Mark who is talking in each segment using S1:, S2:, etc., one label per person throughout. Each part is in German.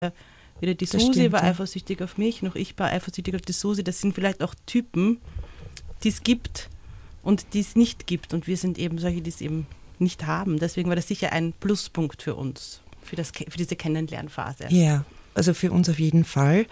S1: weder die
S2: Das
S1: Susi
S2: stimmt,
S1: war
S2: ja.
S1: eifersüchtig auf mich, noch ich war eifersüchtig auf die Susi. Das sind vielleicht auch Typen, die es gibt und die es nicht gibt. Und wir sind eben solche, die es eben nicht haben. Deswegen war das sicher ein Pluspunkt für uns, für diese Kennenlernphase.
S2: Ja, also für uns auf jeden Fall.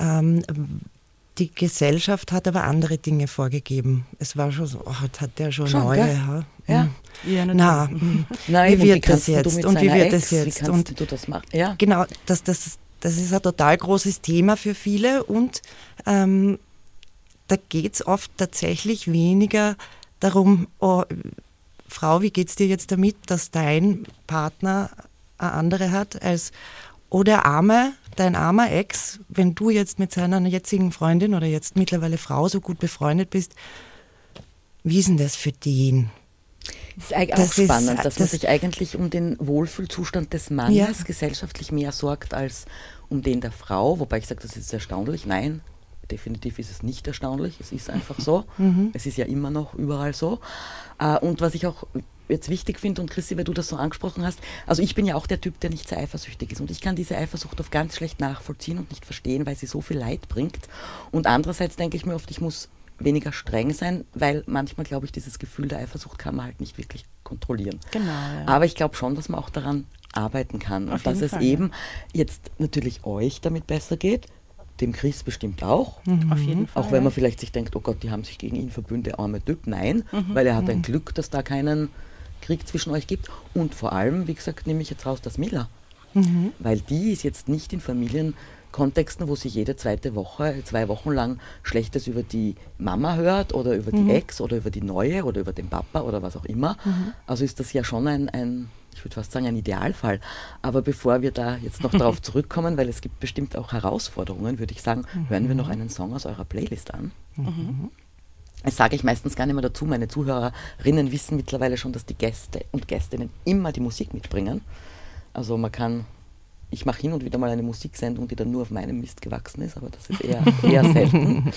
S2: Die Gesellschaft hat aber andere Dinge vorgegeben. Es war schon so, jetzt hat der schon neue.
S3: Gell? Ja.
S1: Ja,
S2: Na,
S3: Nein,
S2: wie wird das jetzt? Und wie wird das jetzt?
S3: Wie kannst du das machen? Ja.
S2: Genau, das ist ein total großes Thema für viele und da geht es oft tatsächlich weniger darum, oh, Frau, wie geht's dir jetzt damit, dass dein Partner eine andere hat, als oh, dein armer Ex, wenn du jetzt mit seiner jetzigen Freundin oder jetzt mittlerweile Frau so gut befreundet bist, wie ist denn das für den?
S3: Das ist eigentlich auch spannend, dass man sich eigentlich um den Wohlfühlzustand des Mannes gesellschaftlich mehr sorgt als um den der Frau, wobei ich sage, das ist erstaunlich. Nein, definitiv ist es nicht erstaunlich, es ist einfach so. Es ist ja immer noch überall so. Und was ich auch jetzt wichtig finde, und Chrissy, weil du das so angesprochen hast, also ich bin ja auch der Typ, der nicht sehr eifersüchtig ist und ich kann diese Eifersucht oft ganz schlecht nachvollziehen und nicht verstehen, weil sie so viel Leid bringt. Und andererseits denke ich mir oft, ich muss weniger streng sein, weil manchmal, glaube ich, dieses Gefühl der Eifersucht kann man halt nicht wirklich kontrollieren.
S1: Genau, ja.
S3: Aber ich glaube schon, dass man auch daran arbeiten kann und dass es eben jetzt natürlich euch damit besser geht, dem Chris bestimmt auch.
S1: Auf jeden Fall.
S3: Auch wenn man vielleicht sich denkt, oh Gott, die haben sich gegen ihn verbündet, der arme Typ. Nein, weil er hat ein Glück, dass da keinen Krieg zwischen euch gibt. Und vor allem, wie gesagt, nehme ich jetzt raus, das Miller. Weil die ist jetzt nicht in Familienkontexten, wo sie jede zweite Woche, 2 Wochen lang Schlechtes über die Mama hört oder über die Ex oder über die Neue oder über den Papa oder was auch immer. Also ist das ja schon ein ich würde fast sagen, ein Idealfall. Aber bevor wir da jetzt noch darauf zurückkommen, weil es gibt bestimmt auch Herausforderungen, würde ich sagen, hören wir noch einen Song aus eurer Playlist an. Das sage ich meistens gar nicht mehr dazu. Meine Zuhörerinnen wissen mittlerweile schon, dass die Gäste und Gästinnen immer die Musik mitbringen. Also ich mache hin und wieder mal eine Musiksendung, die dann nur auf meinem Mist gewachsen ist, aber das ist eher selten.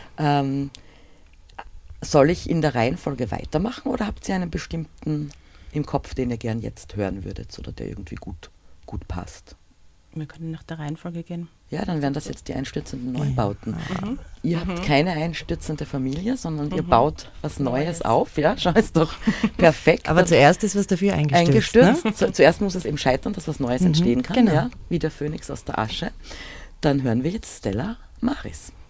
S3: Soll ich in der Reihenfolge weitermachen oder habt ihr einen bestimmten im Kopf, den ihr gern jetzt hören würdet oder der irgendwie gut passt?
S1: Wir können nach der Reihenfolge gehen.
S3: Ja, dann wären das jetzt die einstürzenden Neubauten. Ihr habt keine einstürzende Familie, sondern ihr baut was Neues auf. Ja, schau, ist doch perfekt.
S2: Aber zuerst ist was dafür eingestürzt.
S3: Ne? Zuerst muss es eben scheitern, dass was Neues entstehen kann,
S2: genau.
S3: Ja, wie der Phönix aus der Asche. Dann hören wir jetzt Stella Maris.